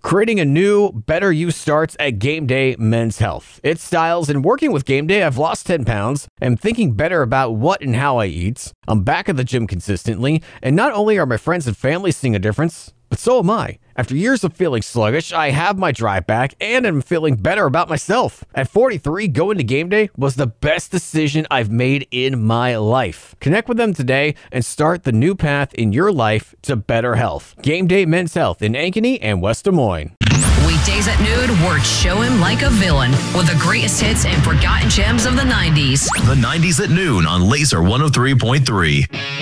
Creating a new, better you starts at Game Day Men's Health. It's styles, and working with Game Day, I've lost 10 pounds. I'm thinking better about what and how I eat. I'm back at the gym consistently, and not only are my friends and family seeing a difference, but so am I. After years of feeling sluggish, I have my drive back and am feeling better about myself. At 43, going to Game Day was the best decision I've made in my life. Connect with them today and start the new path in your life to better health. Game Day Men's Health in Ankeny and West Des Moines. Weekdays at noon, words show him like a villain with the greatest hits and forgotten gems of the 90s. The 90s at noon on Laser 103.3.